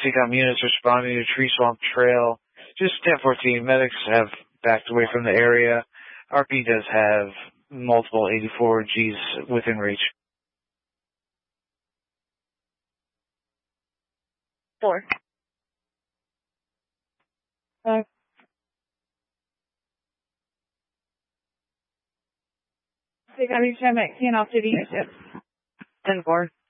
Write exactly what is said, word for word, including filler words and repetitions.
C-COM units responding to Tree Swamp Trail. Just ten fourteen. Medics have backed away from the area. R P does have multiple eighty-four Gs within reach. Four. Five. C-COM, you try to make ten off duty unit. ten four.